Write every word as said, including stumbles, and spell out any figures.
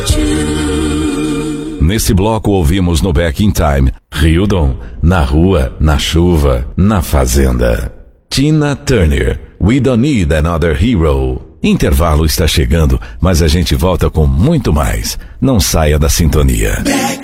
Nesse bloco ouvimos no Back in Time, Hildon, Na Rua, Na Chuva, Na Fazenda. Tina Turner, We Don't Need Another Hero. Intervalo está chegando, mas a gente volta com muito mais. Não saia da sintonia.